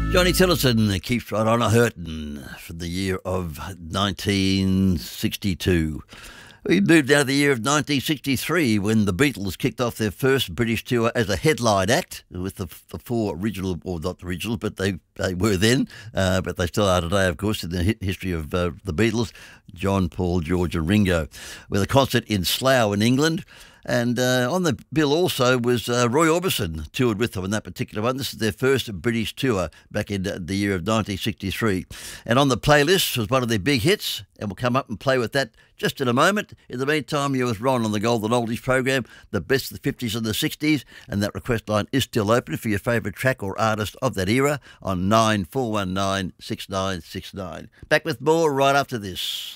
Johnny Tillotson keeps right on a hurtin' from the year of 1962. We moved out of the year of 1963 when the Beatles kicked off their first British tour as a headline act with the four original, or not original, but they were then, but they still are today, of course, in the history of the Beatles, John, Paul, George and Ringo, with a concert in Slough in England. And on the bill also was Roy Orbison toured with them on that particular one. This is their first British tour back in the year of 1963. And on the playlist was one of their big hits, and we'll come up and play with that just in a moment. In the meantime, you're with Ron on the Golden Oldies program, the best of the 50s and the 60s, and that request line is still open for your favourite track or artist of that era on 9419 6969. Back with more right after this.